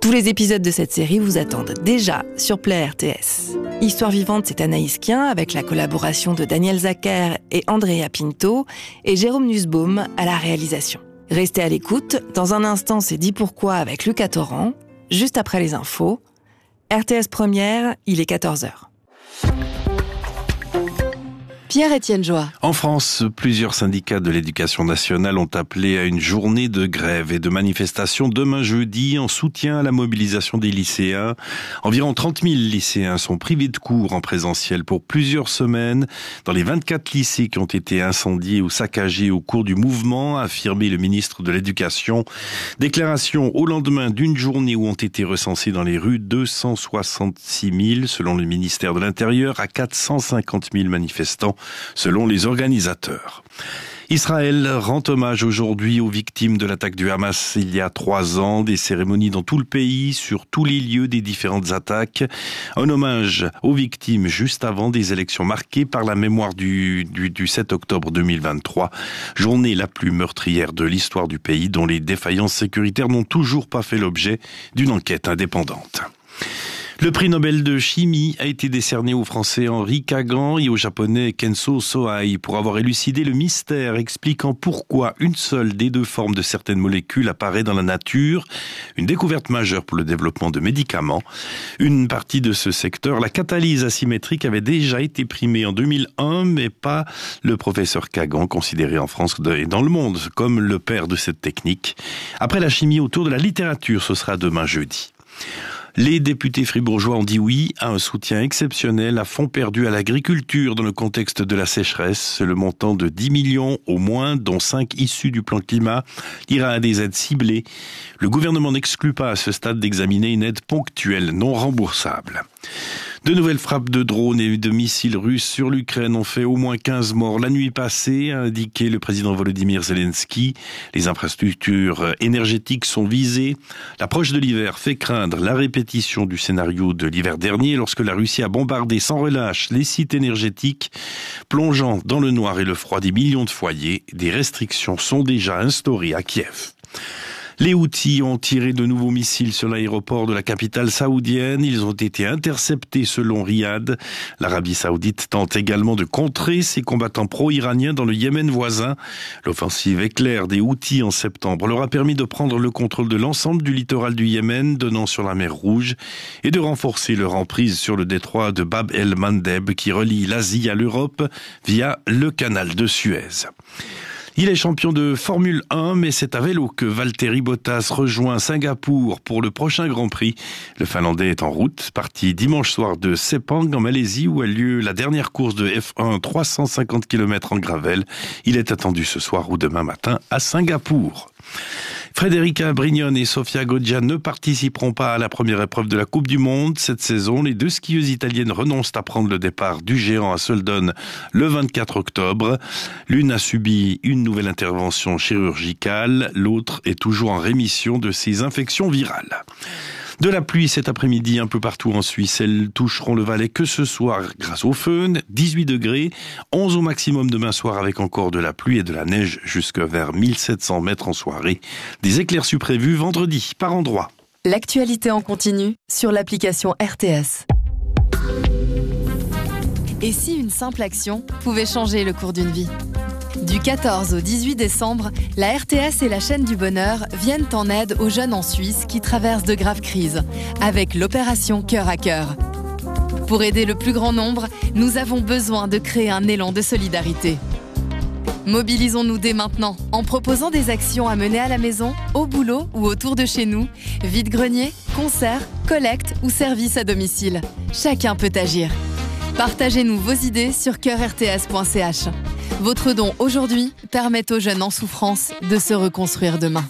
Tous les épisodes de cette série vous attendent déjà sur Play RTS. Histoire vivante, c'est Anaïs Kien avec la collaboration de Daniel Zacher et Andrea Pinto et Jérôme Nussbaum à la réalisation. Restez à l'écoute, dans un instant c'est Dis pourquoi avec Lucas Torrent, juste après les infos. RTS Première, il est 14h. Pierre-Étienne Joie. En France, plusieurs syndicats de l'éducation nationale ont appelé à une journée de grève et de manifestation demain jeudi en soutien à la mobilisation des lycéens. Environ 30 000 lycéens sont privés de cours en présentiel pour plusieurs semaines dans les 24 lycées qui ont été incendiés ou saccagés au cours du mouvement, a affirmé le ministre de l'Éducation. Déclaration au lendemain d'une journée où ont été recensés dans les rues 266 000, selon le ministère de l'Intérieur, à 450 000 manifestants, selon les organisateurs. Israël rend hommage aujourd'hui aux victimes de l'attaque du Hamas il y a 3 ans. Des cérémonies dans tout le pays, sur tous les lieux des différentes attaques. Un hommage aux victimes juste avant des élections marquées par la mémoire du 7 octobre 2023. Journée la plus meurtrière de l'histoire du pays, dont les défaillances sécuritaires n'ont toujours pas fait l'objet d'une enquête indépendante. Le prix Nobel de chimie a été décerné au Français Henri Kagan et au Japonais Kenzo Sohei pour avoir élucidé le mystère expliquant pourquoi une seule des 2 formes de certaines molécules apparaît dans la nature. Une découverte majeure pour le développement de médicaments. Une partie de ce secteur, la catalyse asymétrique, avait déjà été primée en 2001, mais pas le professeur Kagan, considéré en France et dans le monde comme le père de cette technique. Après la chimie autour de la littérature, ce sera demain jeudi. Les députés fribourgeois ont dit oui à un soutien exceptionnel à fonds perdus à l'agriculture dans le contexte de la sécheresse. Le montant de 10 millions au moins, dont 5 issus du plan climat, ira à des aides ciblées. Le gouvernement n'exclut pas à ce stade d'examiner une aide ponctuelle non remboursable. De nouvelles frappes de drones et de missiles russes sur l'Ukraine ont fait au moins 15 morts la nuit passée, a indiqué le président Volodymyr Zelensky. Les infrastructures énergétiques sont visées. L'approche de l'hiver fait craindre la répétition du scénario de l'hiver dernier lorsque la Russie a bombardé sans relâche les sites énergétiques, plongeant dans le noir et le froid des millions de foyers. Des restrictions sont déjà instaurées à Kiev. Les Houthis ont tiré de nouveaux missiles sur l'aéroport de la capitale saoudienne. Ils ont été interceptés selon Riyad. L'Arabie saoudite tente également de contrer ses combattants pro-iraniens dans le Yémen voisin. L'offensive éclair des Houthis en septembre leur a permis de prendre le contrôle de l'ensemble du littoral du Yémen, donnant sur la mer Rouge, et de renforcer leur emprise sur le détroit de Bab el-Mandeb qui relie l'Asie à l'Europe via le canal de Suez. Il est champion de Formule 1, mais c'est à vélo que Valtteri Bottas rejoint Singapour pour le prochain Grand Prix. Le Finlandais est en route, parti dimanche soir de Sepang en Malaisie où a lieu la dernière course de F1 350 km en gravel. Il est attendu ce soir ou demain matin à Singapour. Frederica Brignone et Sofia Goggia ne participeront pas à la première épreuve de la Coupe du Monde. Cette saison, les 2 skieuses italiennes renoncent à prendre le départ du géant à Soldon le 24 octobre. L'une a subi une nouvelle intervention chirurgicale, l'autre est toujours en rémission de ses infections virales. De la pluie cet après-midi un peu partout en Suisse. Elles toucheront le Valais que ce soir grâce au fön, 18 degrés, 11 au maximum demain soir avec encore de la pluie et de la neige jusque vers 1700 mètres en soirée. Des éclaircies prévues vendredi par endroit. L'actualité en continu sur l'application RTS. Et si une simple action pouvait changer le cours d'une vie ? Du 14 au 18 décembre, la RTS et la chaîne du bonheur viennent en aide aux jeunes en Suisse qui traversent de graves crises, avec l'opération Cœur à Cœur. Pour aider le plus grand nombre, nous avons besoin de créer un élan de solidarité. Mobilisons-nous dès maintenant en proposant des actions à mener à la maison, au boulot ou autour de chez nous, vide-grenier, concerts, collectes ou services à domicile. Chacun peut agir. Partagez-nous vos idées sur coeurrts.ch. Votre don aujourd'hui permet aux jeunes en souffrance de se reconstruire demain.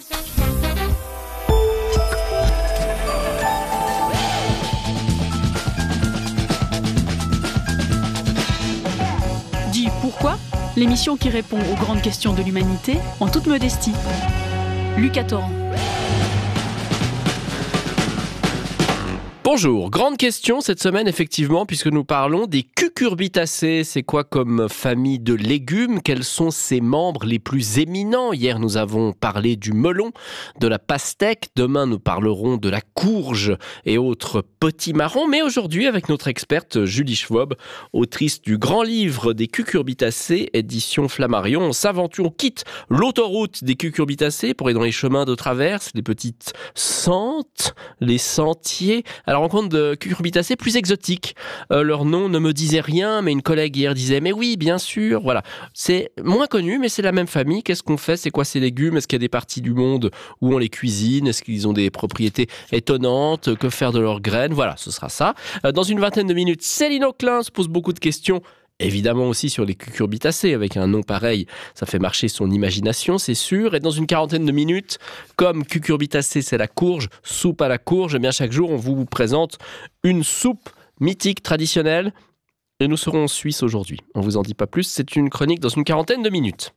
Dis pourquoi ? L'émission qui répond aux grandes questions de l'humanité en toute modestie. Lucas Torrent. Bonjour, grande question cette semaine effectivement puisque nous parlons des cucurbitacées. C'est quoi comme famille de légumes? Quels sont ses membres les plus éminents? Hier nous avons parlé du melon, de la pastèque. Demain nous parlerons de la courge et autres potimarrons. Mais aujourd'hui avec notre experte Julie Schwob, autrice du grand livre des cucurbitacées, édition Flammarion, on s'aventure, on quitte l'autoroute des cucurbitacées pour aller dans les chemins de traverse, les petites sentes, les sentiers, à la rencontre de cucurbitacées plus exotiques. Leur nom ne me disait rien, mais une collègue hier disait « mais oui, bien sûr ». Voilà, c'est moins connu, mais c'est la même famille. Qu'est-ce qu'on fait? C'est quoi ces légumes? Est-ce qu'il y a des parties du monde où on les cuisine? Est-ce qu'ils ont des propriétés étonnantes? Que faire de leurs graines? Voilà, ce sera ça. Dans une vingtaine de minutes, Céline Auclin se pose beaucoup de questions. Évidemment aussi sur les cucurbitacées, avec un nom pareil, ça fait marcher son imagination, c'est sûr. Et dans une quarantaine de minutes, comme cucurbitacées, c'est la courge, soupe à la courge, et bien chaque jour, on vous présente une soupe mythique, traditionnelle. Et nous serons en Suisse aujourd'hui. On vous en dit pas plus, c'est une chronique dans une quarantaine de minutes.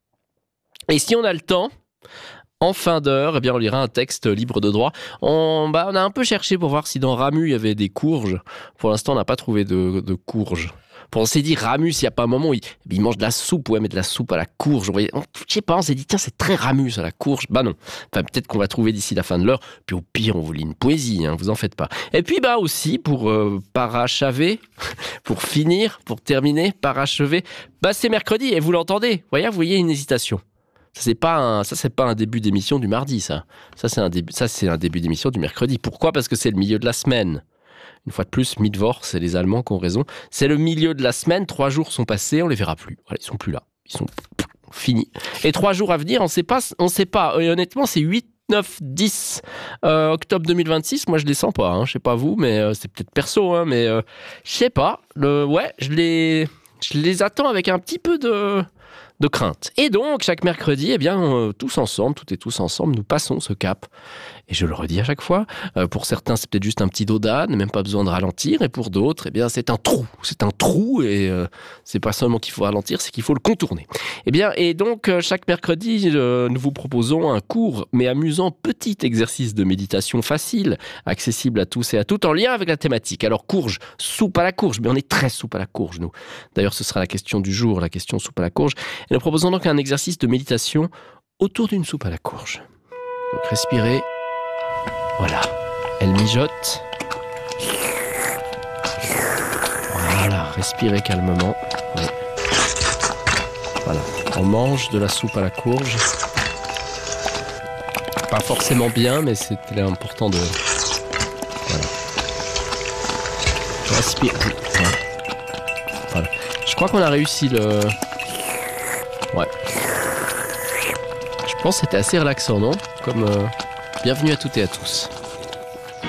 Et si on a le temps, en fin d'heure, eh bien on lira un texte libre de droit. On a un peu cherché pour voir si dans Ramu, il y avait des courges. Pour l'instant, on n'a pas trouvé de courges. On s'est dit, Ramus, il n'y a pas un moment où il mange de la soupe, ouais, mais de la soupe à la courge. Je sais pas, on s'est dit, tiens, c'est très Ramus à la courge. Bah non. Enfin, peut-être qu'on va trouver d'ici la fin de l'heure. Puis au pire, on vous lit une poésie, hein, vous en faites pas. Et puis, aussi, pour parachever, pour finir, pour terminer, parachever, c'est mercredi, et vous l'entendez. Vous voyez une hésitation. Ça, c'est pas un début d'émission du mardi, ça. Ça, c'est un début d'émission du mercredi. Pourquoi? Parce que c'est le milieu de la semaine. Une fois de plus, Mittwoch, c'est les Allemands qui ont raison. C'est le milieu de la semaine, 3 jours sont passés, on les verra plus. Voilà, ils sont plus là, ils sont finis. Et 3 jours à venir, on sait pas. Et honnêtement, c'est 8, 9, 10 octobre 2026. Moi, je les sens pas. Je sais pas vous, mais c'est peut-être perso. Mais je sais pas. Je les attends avec un petit peu de crainte. Et donc, chaque mercredi, tous ensemble, nous passons ce cap. Et je le redis à chaque fois, pour certains, c'est peut-être juste un petit dos d'âne, même pas besoin de ralentir. Et pour d'autres, c'est un trou. C'est un trou et c'est pas seulement qu'il faut ralentir, c'est qu'il faut le contourner. Et donc, chaque mercredi, nous vous proposons un court mais amusant petit exercice de méditation facile, accessible à tous et à toutes, en lien avec la thématique. Alors, courge, soupe à la courge, mais on est très soupe à la courge, nous. D'ailleurs, ce sera la question du jour, la question soupe à la courge. Et nous proposons donc un exercice de méditation autour d'une soupe à la courge. Donc, respirez. Voilà, elle mijote. Voilà, respirez calmement. Oui. Voilà, on mange de la soupe à la courge. Pas forcément bien, mais c'était important de... Voilà. Je respire. Voilà. Je crois qu'on a réussi le... Ouais. Je pense que c'était assez relaxant, non? Comme... Bienvenue à toutes et à tous.